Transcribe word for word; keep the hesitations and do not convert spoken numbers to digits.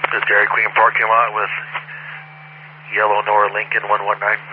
The Dairy Queen parking lot with yellow Nora Lincoln one one nine.